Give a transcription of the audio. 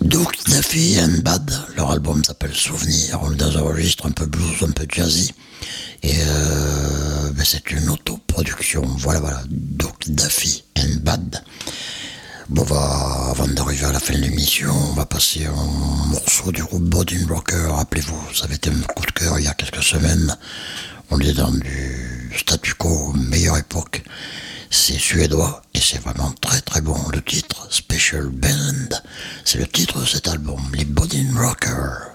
Duke Duffy and Bad, leur album s'appelle Souvenir, on est dans un registre un peu blues, un peu jazzy, et c'est une autoproduction, voilà, Duke Duffy and Bad. Bon, avant d'arriver à la fin de l'émission, on va passer un morceau du groupe Body Rocker. Rappelez-vous, ça avait été un coup de cœur il y a quelques semaines. On est dans du statu quo, meilleure époque. C'est suédois et c'est vraiment très très bon. Le titre, Special Band, c'est le titre de cet album, les Body Rocker.